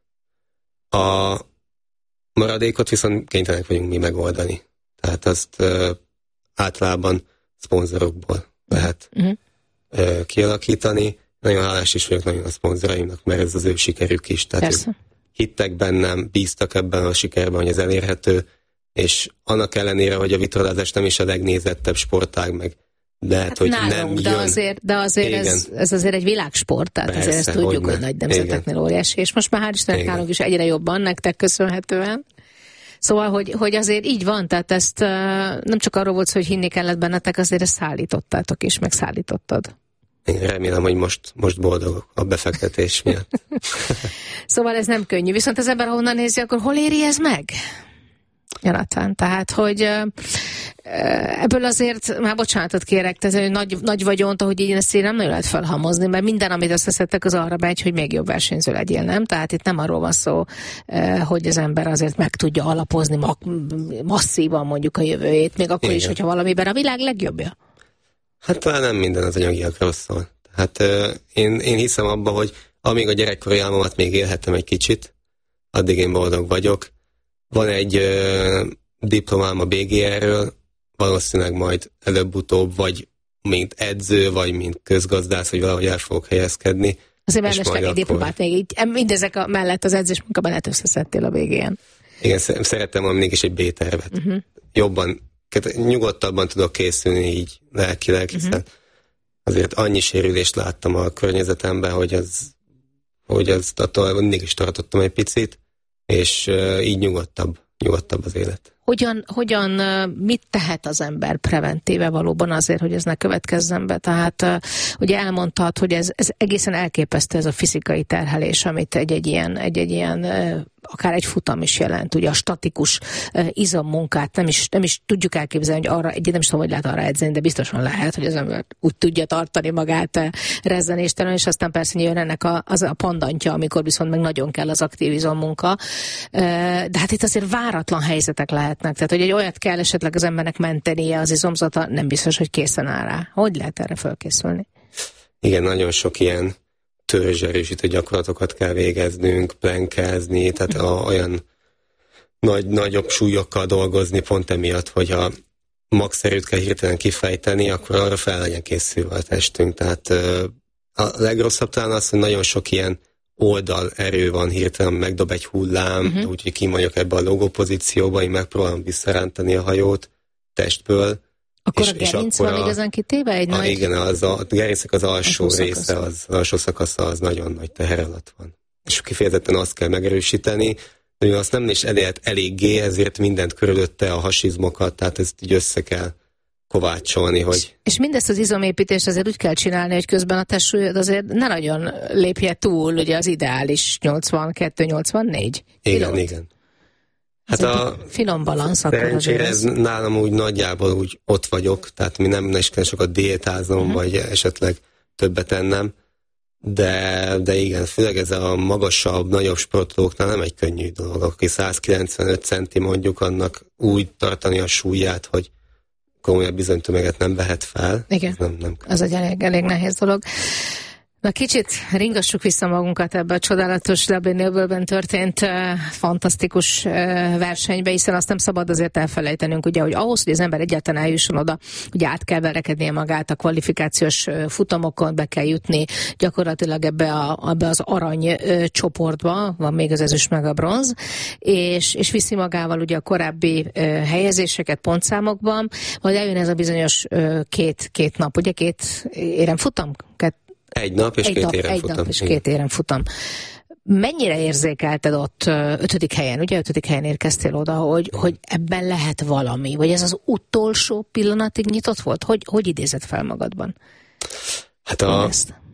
A maradékot viszont kénytelenek vagyunk mi megoldani. Tehát azt ö, általában szponzorokból lehet uh-huh. ö, kialakítani. Nagyon hálás is vagyok nagyon a szponzoraimnak, mert ez az ő sikerük is. Tehát ők hittek bennem, bíztak ebben a sikerben, hogy ez elérhető, és annak ellenére, hogy a vitorlázás nem is a legnézettebb sportág, meg lehet, hát hogy nálunk, nem de jön. Azért, de azért ez, ez azért egy világsport, tehát Persze, azért ezt tudjuk, hogy, hogy nagy nemzeteknél óriási, és most már hál' Istennek nálunk is egyre jobban, nektek köszönhetően. Szóval, hogy, hogy azért így van, tehát ezt nem csak arról volt szó, hogy hinni kellett bennetek, azért ezt szállítottátok is, meg szállítottad. Én remélem, hogy most, most boldogok a befektetés miatt. Szóval ez nem könnyű. Viszont az ember, ha onnan nézi, akkor hol éri ez meg? Jonathan, tehát, hogy ebből azért, már bocsánatot kérek, tehát hogy nagy, nagy vagyont, ahogy így ezt nem nagyon lehet felhamozni, mert minden, amit összeszedtek, az arra megy, hogy még jobb versenyző legyél, nem? Tehát itt nem arról van szó, hogy az ember azért meg tudja alapozni masszívan mondjuk a jövőjét, még akkor Igen. is, hogyha valamiben a világ legjobbja. Hát talán nem minden az anyagiakról szól. Hát én, én hiszem abba, hogy amíg a gyerekkori álmomat még élhetem egy kicsit, addig én boldog vagyok. Van egy ö, diplomám a bé gé er-ről, valószínűleg majd előbb-utóbb, vagy mint edző, vagy mint közgazdász, vagy valahogy el fogok helyezkedni. Azért mellesleg egy diplomát még így, mindezek a mellett az edzés munkában lehet összeszedtél a végén. Igen, szerettem volna mégis egy B-tervet. Uh-huh. Jobban, nyugodtabban tudok készülni így lelkileg, hiszen uh-huh. azért annyi sérülést láttam a környezetemben, hogy az, hogy az attól mindig is tartottam egy picit, és uh, így nyugodtabb, nyugodtabb az élet. Hogyan, hogyan, mit tehet az ember preventíve valóban azért, hogy ez ne következzen be? Tehát uh, ugye elmondtad, hogy ez, ez egészen elképesztő ez a fizikai terhelés, amit egy-egy ilyen, egy-egy ilyen uh, akár egy futam is jelent, ugye a statikus uh, izommunkát nem is, nem is tudjuk elképzelni, hogy arra, egy nem is tudom, hogy lehet arra edzeni, de biztosan lehet, hogy az ember úgy tudja tartani magát uh, rezzenéstelen, és aztán persze jön ennek a, az a pandantja, amikor viszont meg nagyon kell az aktív izommunka. Uh, de hát itt azért váratlan helyzetek lehetnek, tehát hogy egy olyat kell esetleg az embernek mentenie az izomzata, nem biztos, hogy készen áll rá. Hogy lehet erre felkészülni? Igen, nagyon sok ilyen törzserősítő gyakorlatokat kell végeznünk, plenkázni, tehát a, olyan nagy, nagyobb súlyokkal dolgozni pont emiatt, hogy ha max erőt kell hirtelen kifejteni, akkor arra fel legyen készülve a testünk. Tehát a legrosszabb talán az, hogy nagyon sok ilyen oldal erő van, hirtelen megdob egy hullám, uh-huh. úgyhogy kim vagyok ebbe a logó pozícióba, én megpróbálom visszarántani a hajót testből. Akkor és, a gerinc van a, igazán kitéve? Egy a, nagy... Igen, az a, a gerincnek az alsó, alsó része, az, az alsó szakasza az nagyon nagy teher alatt van. És kifejezetten azt kell megerősíteni, hogy azt nem is elért eléggé, ezért mindent körülötte, a hasizmokat, tehát ezt így össze kell kovácsolni, hogy... És, és mindezt az izomépítést azért úgy kell csinálni, hogy közben a testsúlyod azért ne nagyon lépje túl, ugye az ideális nyolcvankettő nyolcvannégy Igen, kilót. igen. Hát a finom balansz akkor azért ez nálam úgy nagyjából úgy ott vagyok, tehát mi nem is kell sokat diétáznom, uh-huh. vagy esetleg többet ennem, de, de igen, főleg ez a magasabb, nagyobb sportolóknál nem egy könnyű dolog, aki százkilencvenöt centi mondjuk, annak úgy tartani a súlyát, hogy komolyabb bizonytömeget nem vehet fel. Igen, ez, nem, nem ez egy elég, elég nehéz dolog. Na kicsit ringassuk vissza magunkat ebbe a csodálatos Dublin-ben történt uh, fantasztikus uh, versenybe, hiszen azt nem szabad azért elfelejtenünk, ugye, hogy ahhoz, hogy az ember egyáltalán eljusson oda, ugye át kell verekednie magát a kvalifikációs uh, futamokon, be kell jutni gyakorlatilag ebbe, a, ebbe az arany uh, csoportba, van még az ezüst meg a bronz, és, és viszi magával ugye a korábbi uh, helyezéseket pontszámokban, majd eljön ez a bizonyos uh, két, két nap, ugye két éremfutam? Két Egy nap és egy két nap, éren egy futam. nap és két éren futam. Mennyire érzékelted ott ötödik helyen, ugye ötödik helyen érkeztél oda, hogy, hogy ebben lehet valami? Vagy ez az utolsó pillanatig nyitott volt? Hogy, hogy idézed fel magadban? Hát a...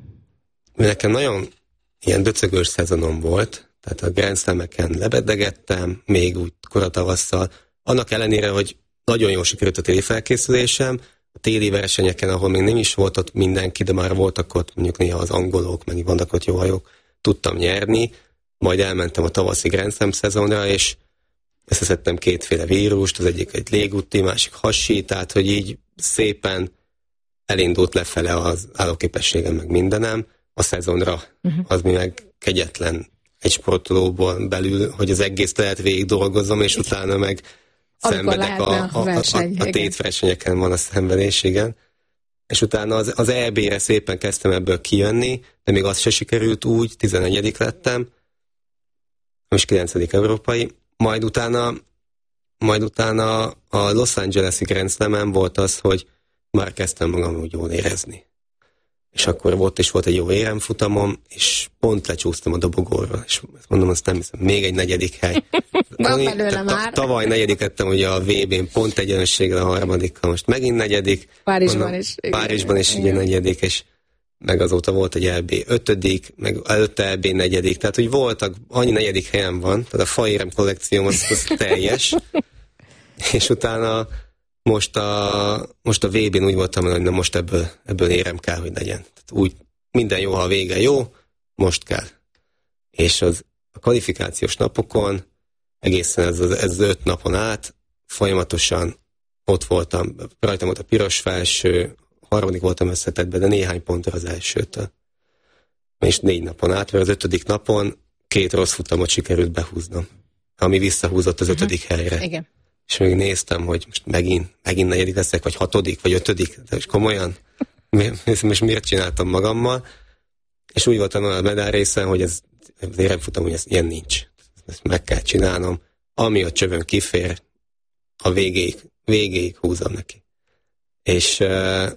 nekem nagyon ilyen döcögős szezonom volt, tehát a Grand Slam-eken lebedegettem, még úgy koratavasszal. Annak ellenére, hogy nagyon jól sikerült a téli felkészülésem, a téli versenyeken, ahol még nem is volt ott mindenki, de már voltak ott mondjuk néha az angolok, meg vannak ott jó hajók, tudtam nyerni, majd elmentem a tavaszi Grand Slam szezonra, és összeszedtem kétféle vírust, az egyik egy légúti, másik hasi, tehát hogy így szépen elindult lefele az állóképességem, meg mindenem. A szezonra uh-huh. az mi meg kegyetlen egy sportolóból belül, hogy az egész lehet végig dolgozom, és utána meg amikor szenvedek a, a, a, verseny, a, a tétversenyeken van a szenvedés, igen. És utána az, az é bé-re szépen kezdtem ebből kijönni, de még az se sikerült úgy, tizennegyedik lettem, most kilencedik európai, majd utána, majd utána a Los Angeles-i Grand Slam-en volt az, hogy már kezdtem magam úgy jól érezni. És akkor volt és volt egy jó éremfutamom, és pont lecsúsztam a dobogóról, és mondom, azt nem hiszem, még egy negyedik hely. Van belőle már. Tavaly negyedik lettem ugye a vé bén pont egyenlőséggel a harmadikkal, most megint negyedik. Párizsban mondom, is. Igen, Párizsban is ugye negyedik, és meg azóta volt egy é bé ötödik, meg előtte é bé negyedik, tehát hogy voltak, annyi negyedik helyen van, tehát a faérem kollekcióm az, az teljes, és utána most a, most a vé bén úgy voltam, hogy na most ebből, ebből érem kell, hogy legyen. Tehát úgy minden jó, ha a vége jó, most kell. És az a kvalifikációs napokon, egészen ez az, ez az öt napon át, folyamatosan ott voltam, rajtam volt a piros felső, harmadik voltam összetettben, de néhány pontra az elsőtől. És négy napon át, mert az ötödik napon két rossz futamot sikerült behúznom, ami visszahúzott az ötödik uh-huh. helyre. Igen. És még néztem, hogy most megint, megint negyedik leszek, vagy hatodik, vagy ötödik, de komolyan, most miért csináltam magammal, és úgy voltam a medál részen, hogy ez az éremfutam, hogy ez ilyen nincs. Ezt meg kell csinálnom, ami a csövön kifér, a végéig, végéig húzom neki. És uh,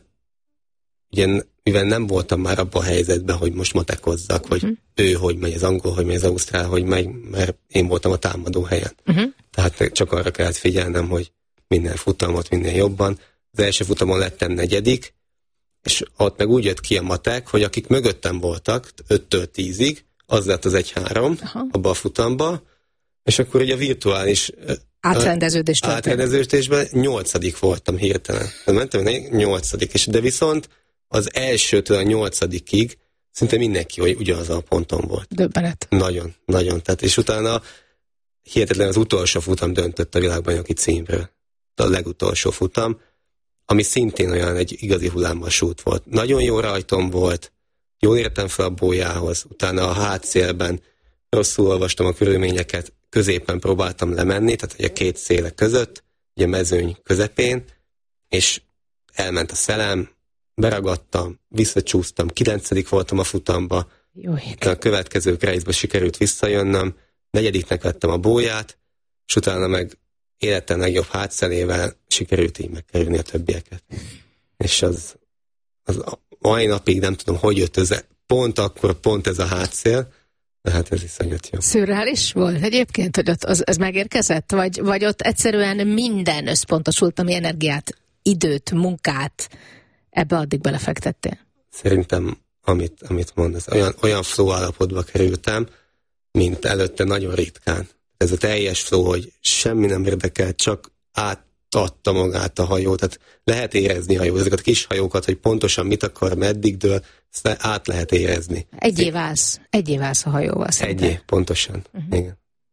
ugye, mivel nem voltam már abban a helyzetben, hogy most matekozzak, hogy uh-huh. ő hogy megy, az angol, hogy megy, az ausztrál, hogy megy, mert én voltam a támadó helyen. Uh-huh. Tehát csak arra kellett figyelnem, hogy minden futamot, minden jobban. Az első futamon lettem negyedik, és ott meg úgy jött ki a matek, hogy akik mögöttem voltak, öttől tízig, az lett az egy három abba a futamba, és akkor ugye a virtuális átrendeződés átrendeződésben nyolcadik voltam hirtelen. Mentem nyolcadik, és de viszont az elsőtől a nyolcadikig szinte mindenki hogy ugyanaz a ponton volt. Döbbenet. Nagyon, nagyon. Tehát, és utána hihetetlen az utolsó futam döntött a világbajnoki címről. A legutolsó futam, ami szintén olyan egy igazi hullámvasút volt. Nagyon jó rajtom volt, jól értem fel a bójához, utána a hátszélben rosszul olvastam a körülményeket, középen próbáltam lemenni, tehát hogy a két széle között, ugye mezőny közepén, és elment a szelem, beragadtam, visszacsúsztam, kilencedik voltam a futamba, jó, a következő részben sikerült visszajönnöm, negyediknek vettem a bóját, és utána meg életem legjobb hátszelével sikerült így megkerülni a többieket. És az, az a mai napig nem tudom, hogy jött ez, pont akkor, pont ez a hátszél, de hát ez iszonyat jó. Szürreális volt egyébként, hogy ott az, ez megérkezett? Vagy, vagy ott egyszerűen minden összpontosult, ami energiát, időt, munkát ebbe addig belefektettél? Szerintem, amit, amit mondasz, olyan, olyan flow állapotba kerültem, mint előtte nagyon ritkán. Ez a teljes flow, hogy semmi nem érdekel, csak átadta magát a hajó. Tehát lehet érezni a hajó, ezeket a kis hajókat, hogy pontosan mit akar, meddig dől, ezt át lehet érezni. Egyé válsz, egyé válsz a hajóval szerintem. Egyé, pontosan. Uh-huh. Igen.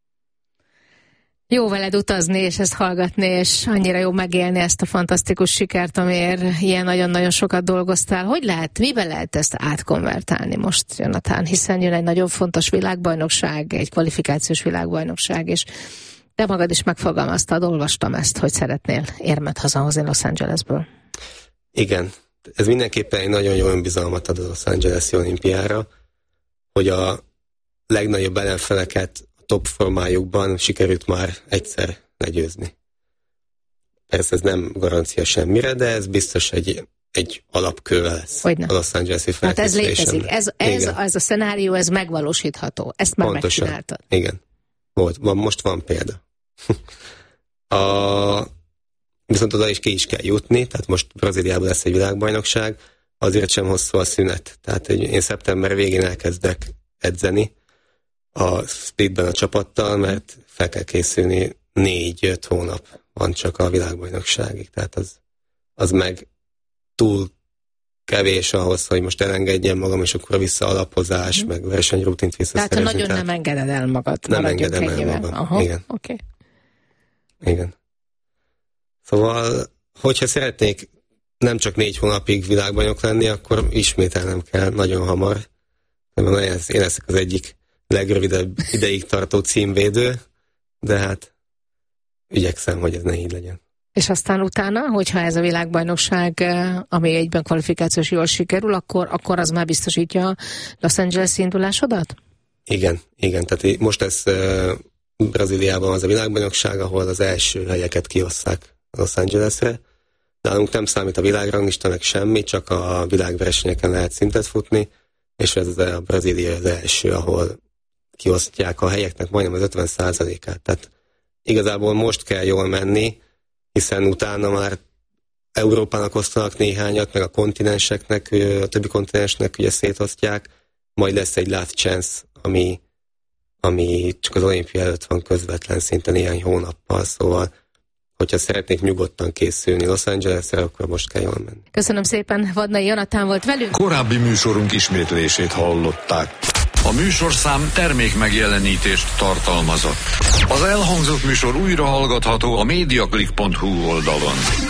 Jó veled utazni, és ezt hallgatni, és annyira jó megélni ezt a fantasztikus sikert, amiért ilyen nagyon-nagyon sokat dolgoztál. Hogy lehet, miben lehet ezt átkonvertálni most, Jonathan? Hiszen jön egy nagyon fontos világbajnokság, egy kvalifikációs világbajnokság, és te magad is megfogalmaztad, olvastam ezt, hogy szeretnél érmet hazahozni Los Angelesből. Igen, ez mindenképpen egy nagyon jó önbizalmat ad a Los Angeles-i olimpiára, hogy a legnagyobb ellenfeleket top formájukban sikerült már egyszer legyőzni. Persze ez nem garancia semmire, de ez biztos egy, egy alapkő lesz Hogyne. a Los Angeles-i hát ez létezik. Ez, ez, ez a szenárió, ez megvalósítható. Ezt már pontosan. Megcsináltad. Igen. Volt. Van, most van példa. a, viszont oda is ki is kell jutni, tehát most Brazíliában lesz egy világbajnokság, azért sem hosszú a szünet. Tehát én szeptember végén elkezdek edzeni, a splitben a csapattal, mert fel kell készülni négy-öt hónap van csak a világbajnokságig. Tehát az, az meg túl kevés ahhoz, hogy most elengedjem magam, és akkor vissza alapozás, mm. meg versenyrutint visszaszerezni. Tehát ha nagyon tehát nem engeded el magad. Nem engedem el magam. Aha, igen. Okay. igen. Szóval, hogyha szeretnék nem csak négy hónapig világbajnok lenni, akkor ismételnem kell nagyon hamar. Én leszek az egyik legrövidebb ideig tartó címvédő, de hát igyekszem, hogy ez ne így legyen. És aztán utána, hogyha ez a világbajnokság, ami egyben kvalifikációs jól sikerül, akkor, akkor az már biztosítja a Los Angeles indulásodat? Igen, igen. Tehát most ez Brazíliában az a világbajnokság, ahol az első helyeket kiosszák Los Angelesre. Nálunk nem számít a világranglista, meg semmi, csak a világversenyeken lehet szintet futni, és ez a Brazília az első, ahol kiosztják a helyeknek majdnem az ötven százalékát. Tehát igazából most kell jól menni, hiszen utána már Európának osztanak néhányat, meg a kontinenseknek, a többi kontinensnek ugye szétosztják, majd lesz egy last chance, ami, ami csak az olimpia előtt van közvetlen, szinte néhány hónappal, szóval hogyha szeretnék nyugodtan készülni Los Angelesre, akkor most kell jól menni. Köszönöm szépen, Vadnai Jonatán volt velünk. Korábbi műsorunk ismétlését hallották. A műsorszám termék megjelenítést tartalmazott. Az elhangzott műsor újra hallgatható a mediaclick pont hu oldalon.